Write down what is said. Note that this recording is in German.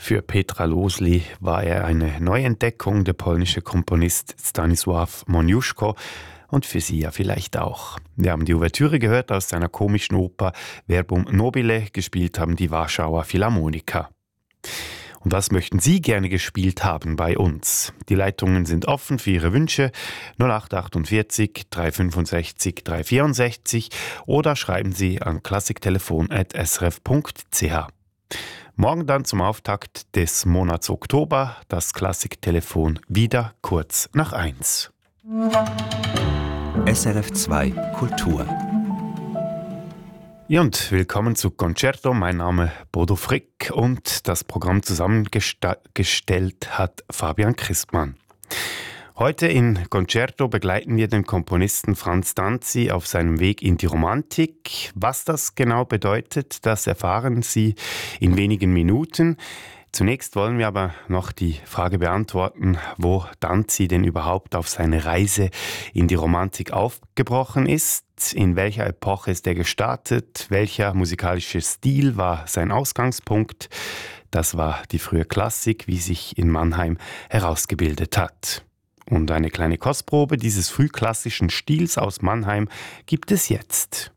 Für Petra Losli war er eine Neuentdeckung, der polnische Komponist Stanisław Moniuszko, und für Sie ja vielleicht auch. Wir haben die Ouvertüre gehört aus seiner komischen Oper Verbum Nobile, gespielt haben die Warschauer Philharmoniker. Und was möchten Sie gerne gespielt haben bei uns? Die Leitungen sind offen für Ihre Wünsche 0848 365 364 oder schreiben Sie an klassiktelefon@srf.ch. Morgen dann zum Auftakt des Monats Oktober das Klassiktelefon wieder kurz nach 1. SRF 2 Kultur. Ja, und willkommen zu Concerto. Mein Name ist Bodo Frick und das Programm zusammengestellt hat Fabian Christmann. Heute in Concerto begleiten wir den Komponisten Franz Danzi auf seinem Weg in die Romantik. Was das genau bedeutet, das erfahren Sie in wenigen Minuten. Zunächst wollen wir aber noch die Frage beantworten, wo Danzi denn überhaupt auf seine Reise in die Romantik aufgebrochen ist. In welcher Epoche ist er gestartet? Welcher musikalische Stil war sein Ausgangspunkt? Das war die frühe Klassik, wie sich in Mannheim herausgebildet hat. Und eine kleine Kostprobe dieses frühklassischen Stils aus Mannheim gibt es jetzt.